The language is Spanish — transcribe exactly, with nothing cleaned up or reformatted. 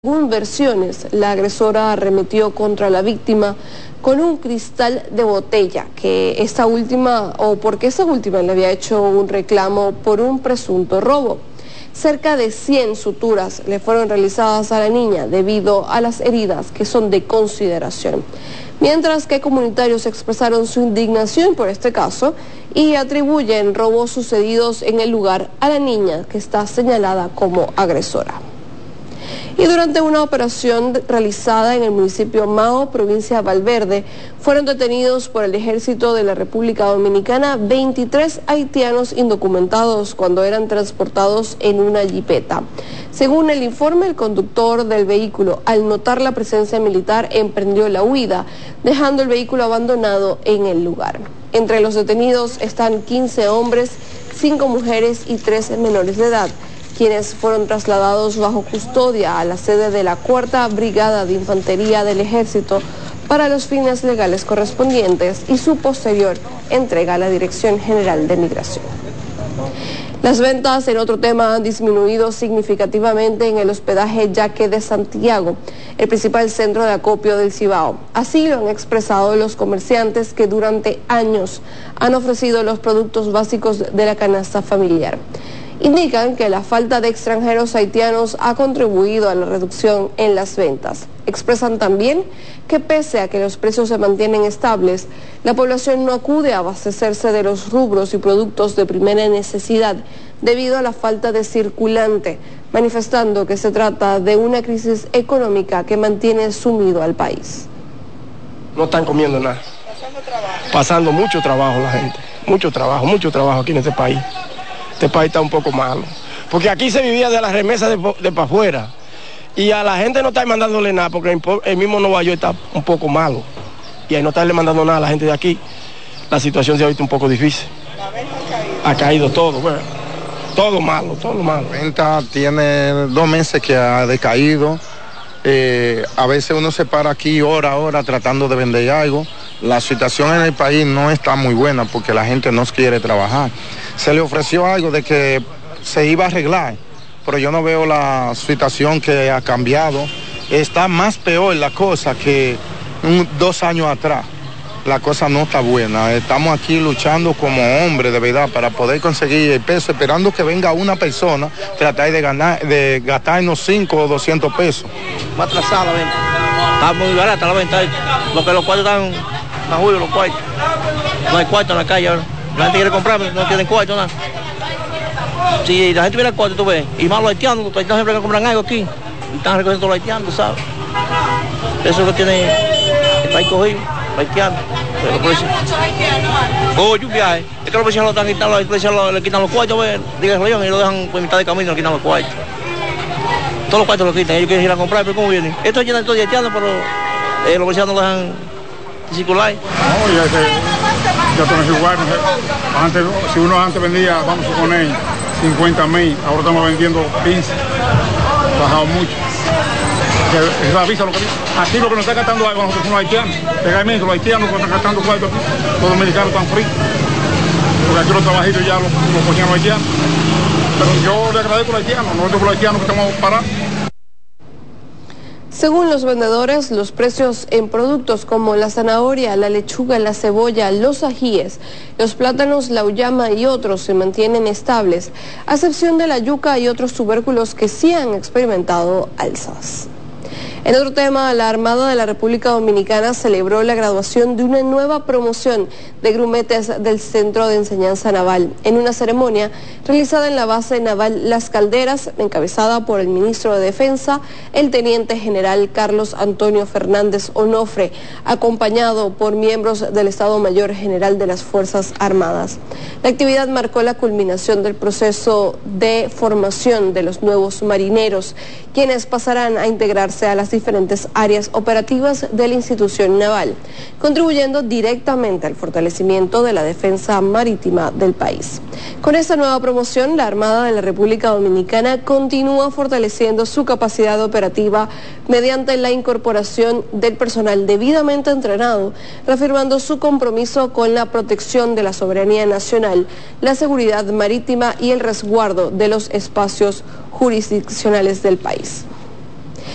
Según versiones, la agresora arremetió contra la víctima con un cristal de botella, que esta última, o porque esa última le había hecho un reclamo por un presunto robo. Cerca de cien suturas le fueron realizadas a la niña debido a las heridas que son de consideración. Mientras que comunitarios expresaron su indignación por este caso y atribuyen robos sucedidos en el lugar a la niña, que está señalada como agresora. Y durante una operación realizada en el municipio Mao, provincia de Valverde, fueron detenidos por el Ejército de la República Dominicana veintitrés haitianos indocumentados cuando eran transportados en una jipeta. Según el informe, el conductor del vehículo, al notar la presencia militar, emprendió la huida, dejando el vehículo abandonado en el lugar. Entre los detenidos están quince hombres, cinco mujeres y trece menores de edad, quienes fueron trasladados bajo custodia a la sede de la Cuarta Brigada de Infantería del Ejército para los fines legales correspondientes y su posterior entrega a la Dirección General de Migración. Las ventas, en otro tema, han disminuido significativamente en el hospedaje Yaque de Santiago, el principal centro de acopio del Cibao. Así lo han expresado los comerciantes que durante años han ofrecido los productos básicos de la canasta familiar. Indican que la falta de extranjeros haitianos ha contribuido a la reducción en las ventas. Expresan también que pese a que los precios se mantienen estables, la población no acude a abastecerse de los rubros y productos de primera necesidad debido a la falta de circulante, manifestando que se trata de una crisis económica que mantiene sumido al país. No están comiendo nada. Pasando trabajo. Pasando mucho trabajo la gente, mucho trabajo, mucho trabajo aquí en este país. Este país está un poco malo, porque aquí se vivía de las remesas de, de para afuera, y a la gente no está mandándole nada, porque el mismo Nueva York está un poco malo, y ahí no está le mandando nada a la gente de aquí. La situación se ha visto un poco difícil. La venta ha caído. Ha caído todo, bueno, todo malo, todo malo. La venta tiene dos meses que ha decaído. Eh, a veces uno se para aquí hora a hora tratando de vender algo. La situación en el país no está muy buena porque la gente no quiere trabajar. Se le ofreció algo de que se iba a arreglar, pero yo no veo la situación que ha cambiado. Está más peor la cosa que un, dos años atrás. La cosa no está buena. Estamos aquí luchando como hombres de verdad para poder conseguir el peso, esperando que venga una persona, tratar de ganar, de gastarnos cinco o doscientos pesos. Va atrasada la venta. Está muy barata la venta. Lo que los cuartos están más julio, los cuartos. No hay cuartos en la calle ahora. La gente quiere comprar, no tienen cuartos, nada. Si la gente viene al cuarto, tú ves, y más los haitianos, los haitianos siempre compran algo aquí. Y están recogiendo los haitianos, ¿sabes? Eso es lo que tiene el país cogido. Haitiano, oh, un viaje. Es que los vecinos lo están quitando, los vecinos le quitan los cuartos, digan y lo dejan por mitad de camino, le quitan los cuartos. Todos los cuartos los quitan, ellos quieren ir a comprar, pero ¿cómo vienen? Esto es lleno de todo de haitianos, pero eh, los vecinos no lo dejan circular. No, ya, que, ya esto no es igual, no sé. Antes, si uno antes vendía, vamos a suponer, cincuenta mil, ahora estamos vendiendo quince, bajado mucho. Es la visa lo que aquí lo que nos está gastando algo nosotros son los haitianos, legalmente los haitianos que están gastando cuarto aquí, los dominicanos están fríos, porque aquí los trabajitos ya los, los ponían los haitianos, pero yo le agradezco a los haitianos, nosotros los haitianos que estamos parados. Según los vendedores, los precios en productos como la zanahoria, la lechuga, la cebolla, los ajíes, los plátanos, la uyama y otros se mantienen estables, a excepción de la yuca y otros tubérculos que sí han experimentado alzas. En otro tema, la Armada de la República Dominicana celebró la graduación de una nueva promoción de grumetes del Centro de Enseñanza Naval en una ceremonia realizada en la base naval Las Calderas, encabezada por el ministro de Defensa, el teniente general Carlos Antonio Fernández Onofre, acompañado por miembros del Estado Mayor General de las Fuerzas Armadas. La actividad marcó la culminación del proceso de formación de los nuevos marineros, quienes pasarán a integrarse a las diferentes áreas operativas de la institución naval, contribuyendo directamente al fortalecimiento de la defensa marítima del país. Con esta nueva promoción, la Armada de la República Dominicana continúa fortaleciendo su capacidad operativa mediante la incorporación del personal debidamente entrenado, reafirmando su compromiso con la protección de la soberanía nacional, la seguridad marítima y el resguardo de los espacios jurisdiccionales del país.